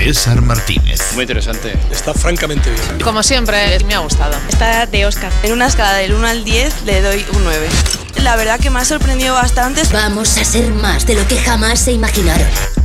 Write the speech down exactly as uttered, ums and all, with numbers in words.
César Martínez. Muy interesante. Está francamente bien. Como siempre, me ha gustado. Está de Oscar. En una escala del uno al diez le doy un nueve. La verdad que me ha sorprendido bastante. Vamos a ser más de lo que jamás se imaginaron.